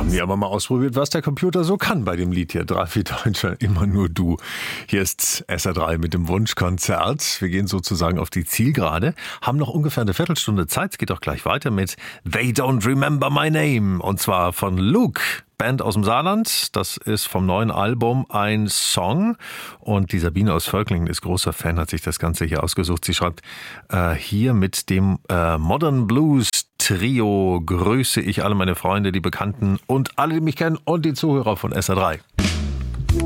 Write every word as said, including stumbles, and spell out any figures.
haben wir aber mal ausprobiert, was der Computer so kann bei dem Lied hier. Drei, vier Deutscher, immer nur du. Hier ist S R drei mit dem Wunschkonzert. Wir gehen sozusagen auf die Zielgerade, haben noch ungefähr eine Viertelstunde Zeit. Es geht auch gleich weiter mit They Don't Remember My Name. Und zwar von Luke. Band aus dem Saarland. Das ist vom neuen Album ein Song. Und die Sabine aus Völklingen ist großer Fan, hat sich das Ganze hier ausgesucht. Sie schreibt, äh, hier mit dem äh, Modern Blues Trio grüße ich alle meine Freunde, die Bekannten und alle, die mich kennen und die Zuhörer von S R drei.